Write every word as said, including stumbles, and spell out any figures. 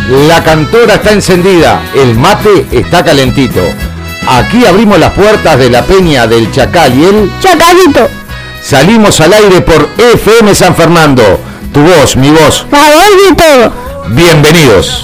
La cantora está encendida, el mate está calentito. Aquí abrimos las puertas de la Peña del Chacal y el Chacalito. Salimos al aire por F M San Fernando. Tu voz, mi voz. La voz de todo. Bienvenidos.